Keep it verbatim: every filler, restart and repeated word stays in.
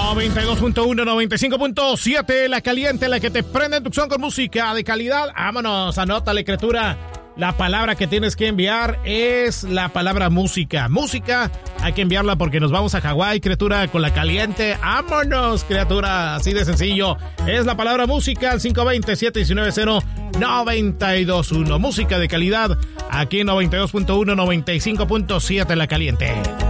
noventa y dos punto uno, noventa y cinco punto siete, la caliente, la que te prende en tu opción con música de calidad. Vámonos, anótale, criatura. La palabra que tienes que enviar es la palabra música. Música, hay que enviarla porque nos vamos a Hawái, criatura, con la caliente. ¡Vámonos, criatura! Así de sencillo. Es la palabra música al cinco dos cero, siete uno nueve cero, nueve dos uno. Música de calidad aquí en noventa y dos punto uno, noventa y cinco punto siete, la caliente.